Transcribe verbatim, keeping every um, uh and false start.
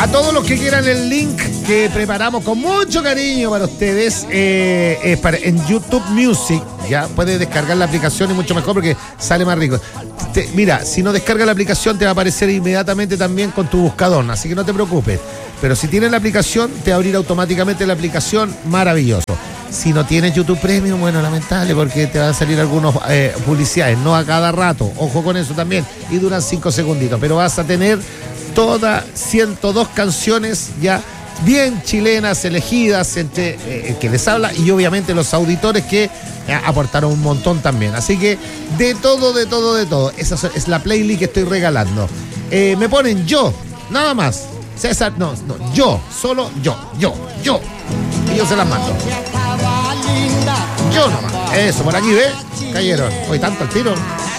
A todos los que quieran el link que preparamos con mucho cariño para ustedes, eh, es para, en YouTube Music, ya puedes descargar la aplicación y mucho mejor porque sale más rico. Te, mira, si no descargas la aplicación te va a aparecer inmediatamente también con tu buscador, así que no te preocupes. Pero si tienes la aplicación, te va a abrir automáticamente la aplicación, maravilloso. Si no tienes YouTube Premium, bueno, lamentable, porque te van a salir algunas eh, publicidades, no a cada rato, ojo con eso también, y duran cinco segunditos, pero vas a tener todas ciento dos canciones ya bien chilenas, elegidas entre eh, el que les habla y obviamente los auditores que eh, aportaron un montón también. Así que de todo, de todo, de todo. Esa es la playlist que estoy regalando. Eh, me ponen yo, nada más. César, no, no, yo, solo yo, yo, yo. Y yo se las mando. Yo nomás. Eso, por aquí, ¿ves? Cayeron. Hoy tanto al tiro.